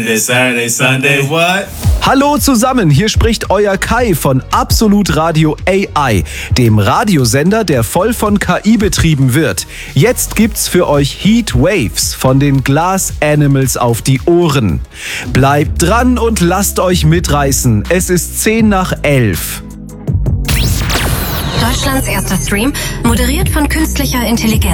Saturday, Sunday, what? Hallo zusammen, hier spricht euer Kai von Absolut Radio AI, dem Radiosender, der voll von KI betrieben wird. Jetzt gibt's für euch Heat Waves von den Glass Animals auf die Ohren. Bleibt dran und lasst euch mitreißen. Es ist 10:11. Deutschlands erster Stream, moderiert von künstlicher Intelligenz.